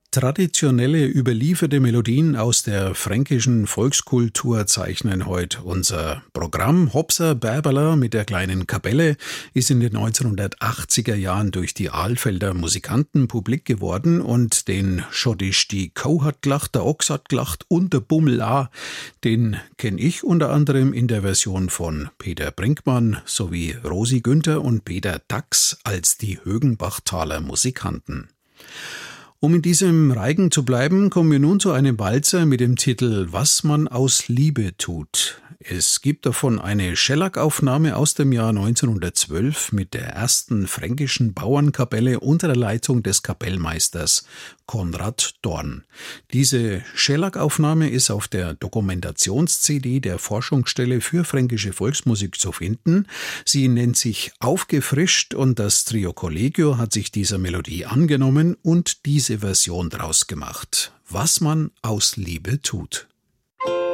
Traditionelle, überlieferte Melodien aus der fränkischen Volkskultur zeichnen heute unser Programm. Hopsa Bärberler mit der kleinen Kapelle ist in den 1980er Jahren durch die Alfelder Musikanten publik geworden und den Schottisch die Kau hat gelacht, der Ochs hat gelacht und der Bummel auch, den kenne ich unter anderem in der Version von Peter Brinkmann sowie Rosi Günther und Peter Dachs als die Högenbachtaler Musikanten. Um in diesem Reigen zu bleiben, kommen wir nun zu einem Walzer mit dem Titel »Was man aus Liebe tut«. Es gibt davon eine Schellack-Aufnahme aus dem Jahr 1912 mit der ersten fränkischen Bauernkapelle unter der Leitung des Kapellmeisters Konrad Dorn. Diese Schellack-Aufnahme ist auf der Dokumentations-CD der Forschungsstelle für fränkische Volksmusik zu finden. Sie nennt sich »Aufgefrischt« und das Trio Collegio hat sich dieser Melodie angenommen und diese Version draus gemacht. »Was man aus Liebe tut«.